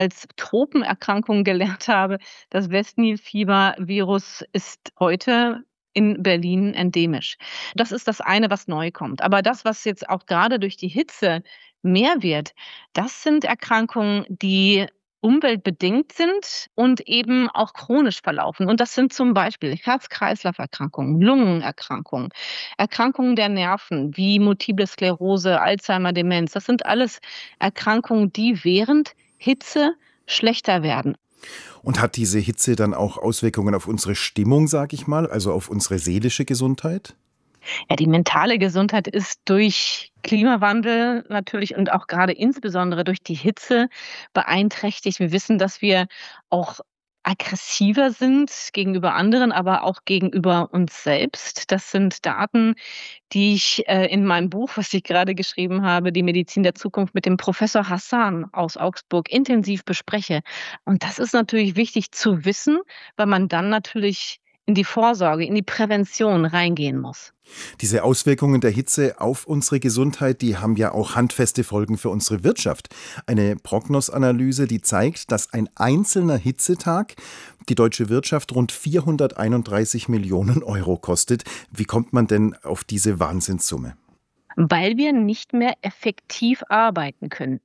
als Tropenerkrankung gelernt habe, das Westnilfieber-Virus ist heute in Berlin endemisch. Das ist das eine, was neu kommt. Aber das, was jetzt auch gerade durch die Hitze mehr wird, das sind Erkrankungen, die umweltbedingt sind und eben auch chronisch verlaufen. Und das sind zum Beispiel Herz-Kreislauf-Erkrankungen, Lungenerkrankungen, Erkrankungen der Nerven wie Multiple Sklerose, Alzheimer, Demenz. Das sind alles Erkrankungen, die während Hitze schlechter werden. Und hat diese Hitze dann auch Auswirkungen auf unsere Stimmung, sage ich mal, also auf unsere seelische Gesundheit? Ja, die mentale Gesundheit ist durch Klimawandel natürlich und auch gerade insbesondere durch die Hitze beeinträchtigt. Wir wissen, dass wir auch aggressiver sind gegenüber anderen, aber auch gegenüber uns selbst. Das sind Daten, die ich in meinem Buch, was ich gerade geschrieben habe, Die Medizin der Zukunft, mit dem Professor Hassan aus Augsburg intensiv bespreche. Und das ist natürlich wichtig zu wissen, weil man dann natürlich in die Vorsorge, in die Prävention reingehen muss. Diese Auswirkungen der Hitze auf unsere Gesundheit, die haben ja auch handfeste Folgen für unsere Wirtschaft. Eine Prognosanalyse, die zeigt, dass ein einzelner Hitzetag die deutsche Wirtschaft rund 431 Millionen Euro kostet. Wie kommt man denn auf diese Wahnsinnssumme? Weil wir nicht mehr effektiv arbeiten können.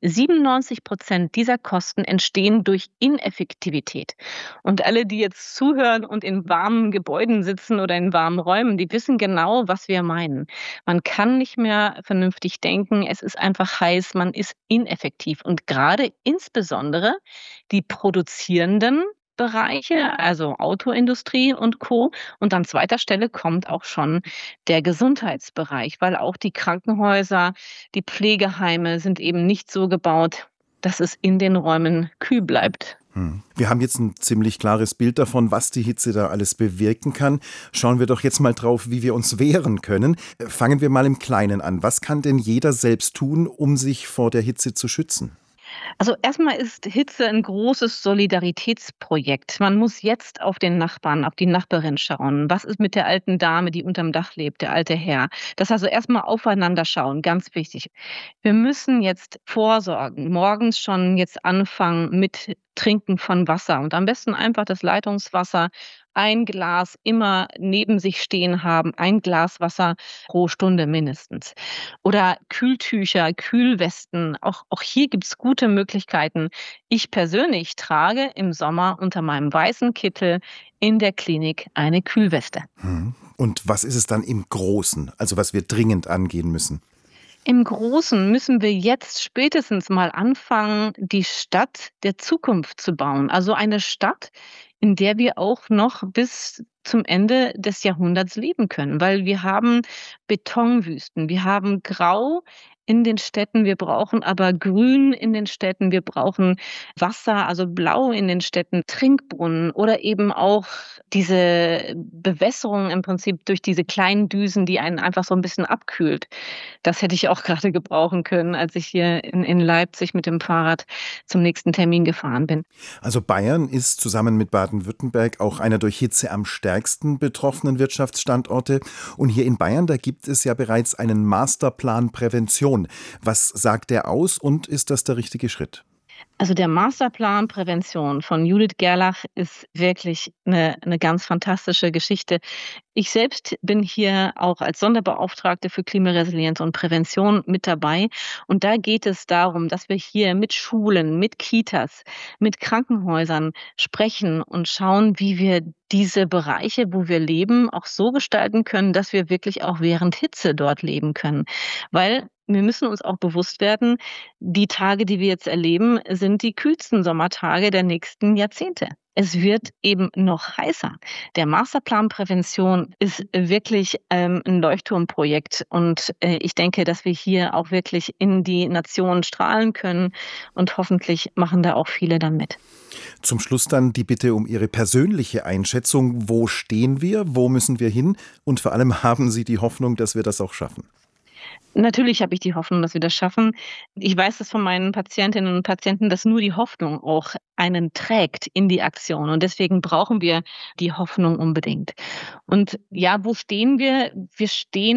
97% dieser Kosten entstehen durch Ineffektivität. Und alle, die jetzt zuhören und in warmen Gebäuden sitzen oder in warmen Räumen, die wissen genau, was wir meinen. Man kann nicht mehr vernünftig denken, es ist einfach heiß, man ist ineffektiv. Und gerade insbesondere die Produzierenden Bereiche, also Autoindustrie und Co. Und an zweiter Stelle kommt auch schon der Gesundheitsbereich, weil auch die Krankenhäuser, die Pflegeheime sind eben nicht so gebaut, dass es in den Räumen kühl bleibt. Wir haben jetzt ein ziemlich klares Bild davon, was die Hitze da alles bewirken kann. Schauen wir doch jetzt mal drauf, wie wir uns wehren können. Fangen wir mal im Kleinen an. Was kann denn jeder selbst tun, um sich vor der Hitze zu schützen? Also erstmal ist Hitze ein großes Solidaritätsprojekt. Man muss jetzt auf den Nachbarn, auf die Nachbarin schauen. Was ist mit der alten Dame, die unterm Dach lebt, der alte Herr? Das also erstmal aufeinander schauen, ganz wichtig. Wir müssen jetzt vorsorgen, morgens schon jetzt anfangen mit Trinken von Wasser und am besten einfach das Leitungswasser, ein Glas immer neben sich stehen haben, ein Glas Wasser pro Stunde mindestens. Oder Kühltücher, Kühlwesten, auch hier gibt's gute Möglichkeiten. Ich persönlich trage im Sommer unter meinem weißen Kittel in der Klinik eine Kühlweste. Und was ist es dann im Großen, also was wir dringend angehen müssen? Im Großen müssen wir jetzt spätestens mal anfangen, die Stadt der Zukunft zu bauen. Also eine Stadt, in der wir auch noch bis zum Ende des Jahrhunderts leben können, weil wir haben Betonwüsten, wir haben Grau in den Städten, wir brauchen aber Grün in den Städten, wir brauchen Wasser, also Blau in den Städten, Trinkbrunnen oder eben auch diese Bewässerung im Prinzip durch diese kleinen Düsen, die einen einfach so ein bisschen abkühlt. Das hätte ich auch gerade gebrauchen können, als ich hier in Leipzig mit dem Fahrrad zum nächsten Termin gefahren bin. Also Bayern ist zusammen mit Baden-Württemberg auch einer durch Hitze am stärksten betroffenen Wirtschaftsstandorte. Und hier in Bayern, da gibt es ja bereits einen Masterplan Prävention. Was sagt der aus und ist das der richtige Schritt? Also der Masterplan Prävention von Judith Gerlach ist wirklich eine ganz fantastische Geschichte. Ich selbst bin hier auch als Sonderbeauftragte für Klimaresilienz und Prävention mit dabei. Und da geht es darum, dass wir hier mit Schulen, mit Kitas, mit Krankenhäusern sprechen und schauen, wie wir diese Bereiche, wo wir leben, auch so gestalten können, dass wir wirklich auch während Hitze dort leben können. Weil wir müssen uns auch bewusst werden, die Tage, die wir jetzt erleben, sind die kühlsten Sommertage der nächsten Jahrzehnte. Es wird eben noch heißer. Der Masterplan Prävention ist wirklich ein Leuchtturmprojekt und ich denke, dass wir hier auch wirklich in die Nation strahlen können und hoffentlich machen da auch viele dann mit. Zum Schluss dann die Bitte um Ihre persönliche Einschätzung. Wo stehen wir? Wo müssen wir hin? Und vor allem haben Sie die Hoffnung, dass wir das auch schaffen? Natürlich habe ich die Hoffnung, dass wir das schaffen. Ich weiß das von meinen Patientinnen und Patienten, dass nur die Hoffnung auch einen trägt in die Aktion. Und deswegen brauchen wir die Hoffnung unbedingt. Und ja, wo stehen wir? Wir stehen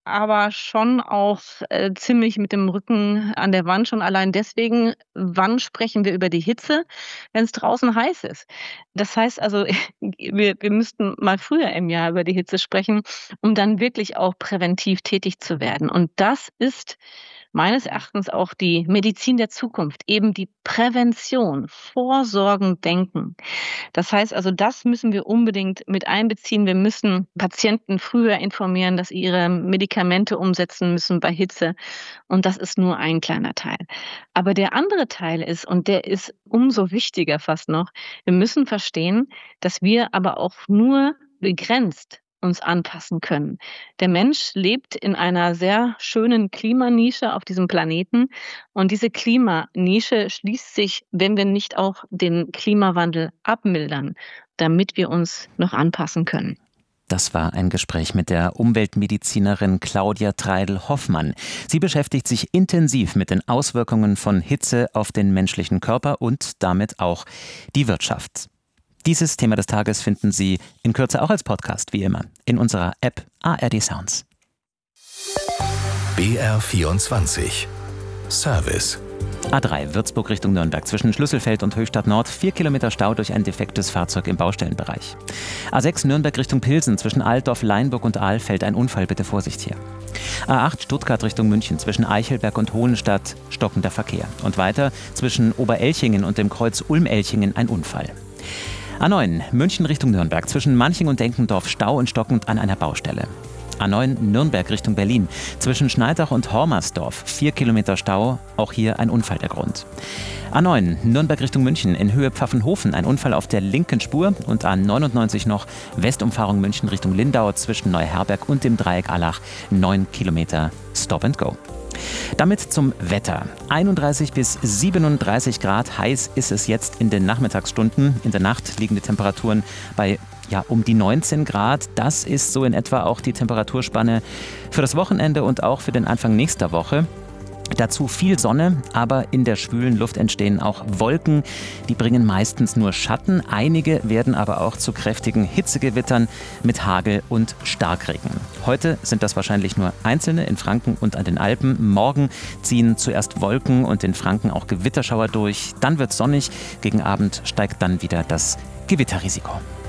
aber schon auch ziemlich mit dem Rücken an der Wand. Schon allein deswegen, wann sprechen wir über die Hitze? Wenn es draußen heiß ist. Das heißt also, wir müssten mal früher im Jahr über die Hitze sprechen, um dann wirklich auch präventiv tätig zu werden. Und das ist meines Erachtens auch die Medizin der Zukunft, eben die Prävention, Vorsorgen, Denken. Das heißt also, das müssen wir unbedingt mit einbeziehen. Wir müssen Patienten früher informieren, dass sie ihre Medikamente umsetzen müssen bei Hitze. Und das ist nur ein kleiner Teil. Aber der andere Teil ist, und der ist umso wichtiger fast noch, wir müssen verstehen, dass wir aber auch nur begrenzt uns anpassen können. Der Mensch lebt in einer sehr schönen Klimanische auf diesem Planeten und diese Klimanische schließt sich, wenn wir nicht auch den Klimawandel abmildern, damit wir uns noch anpassen können. Das war ein Gespräch mit der Umweltmedizinerin Claudia Treidel-Hoffmann. Sie beschäftigt sich intensiv mit den Auswirkungen von Hitze auf den menschlichen Körper und damit auch die Wirtschaft. Dieses Thema des Tages finden Sie in Kürze auch als Podcast, wie immer, in unserer App ARD Sounds. BR24 Service. A3 Würzburg Richtung Nürnberg zwischen Schlüsselfeld und Höchstadt Nord 4 Kilometer Stau durch ein defektes Fahrzeug im Baustellenbereich. A6 Nürnberg Richtung Pilsen zwischen Altdorf, Leinburg und Ahlfeld ein Unfall, bitte Vorsicht hier. A8 Stuttgart Richtung München zwischen Eichelberg und Hohenstadt stockender Verkehr. Und weiter zwischen Oberelchingen und dem Kreuz Ulm-Elchingen ein Unfall. A9 München Richtung Nürnberg zwischen Manching und Denkendorf Stau und stockend an einer Baustelle. A9 Nürnberg Richtung Berlin zwischen Schneidach und Hormersdorf 4 Kilometer Stau, auch hier ein Unfall der Grund. A9 Nürnberg Richtung München in Höhe Pfaffenhofen ein Unfall auf der linken Spur und A99 noch Westumfahrung München Richtung Lindau zwischen Neuherberg und dem Dreieck Allach 9 Kilometer Stop and Go. Damit zum Wetter. 31 bis 37 Grad heiß ist es jetzt in den Nachmittagsstunden. In der Nacht liegen die Temperaturen bei um die 19 Grad. Das ist so in etwa auch die Temperaturspanne für das Wochenende und auch für den Anfang nächster Woche. Dazu viel Sonne, aber in der schwülen Luft entstehen auch Wolken. Die bringen meistens nur Schatten. Einige werden aber auch zu kräftigen Hitzegewittern mit Hagel und Starkregen. Heute sind das wahrscheinlich nur einzelne in Franken und an den Alpen. Morgen ziehen zuerst Wolken und in Franken auch Gewitterschauer durch. Dann wird es sonnig. Gegen Abend steigt dann wieder das Gewitterrisiko.